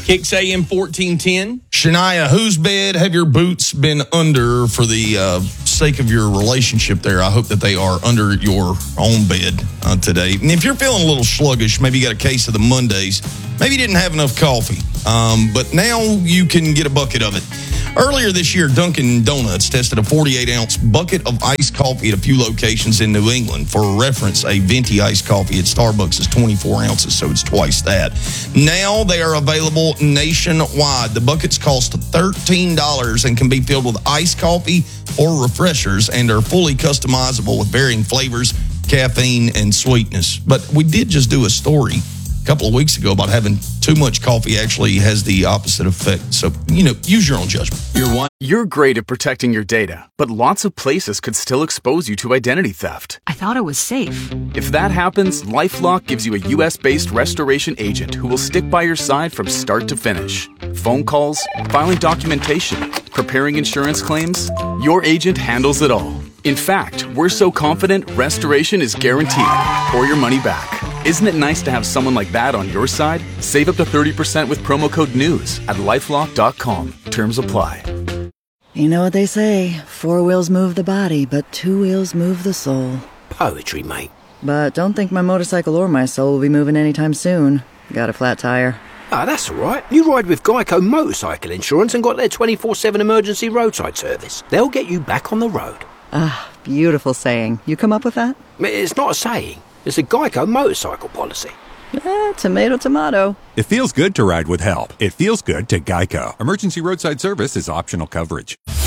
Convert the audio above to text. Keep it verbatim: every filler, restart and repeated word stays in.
Kicks A M fourteen ten. Shania, whose bed have your boots been under for the uh, sake of your relationship there? I hope that they are under your own bed uh, today. And if you're feeling a little sluggish, maybe you got a case of the Mondays, maybe you didn't have enough coffee, um, but now you can get a bucket of it. Earlier this year, Dunkin' Donuts tested a forty-eight ounce bucket of iced coffee at a few locations in New England. For reference, a venti iced coffee at Starbucks is twenty-four ounces, so it's twice that. Now they are available nationwide. The buckets cost thirteen dollars and can be filled with iced coffee or refreshers and are fully customizable with varying flavors, caffeine, and sweetness. But we did just do a story a couple of weeks ago about having too much coffee actually has the opposite effect. So, you know, use your own judgment. You're one. You're great at protecting your data, but lots of places could still expose you to identity theft. I thought it was safe. If that happens, LifeLock gives you a U S-based restoration agent who will stick by your side from start to finish. Phone calls, filing documentation, preparing insurance claims, your agent handles it all. In fact, we're so confident restoration is guaranteed or your money back. Isn't it nice to have someone like that on your side? Save up to thirty percent with promo code NEWS at lifelock dot com. Terms apply. You know what they say, four wheels move the body, but two wheels move the soul. Poetry, mate. But don't think my motorcycle or my soul will be moving anytime soon. Got a flat tire. Ah, that's all right. You ride with Geico Motorcycle Insurance and got their twenty-four seven emergency roadside service. They'll get you back on the road. Ah, beautiful saying. You come up with that? It's not a saying. It's a Geico motorcycle policy. Eh, tomato, tomato. It feels good to ride with help. It feels good to Geico. Emergency roadside service is optional coverage.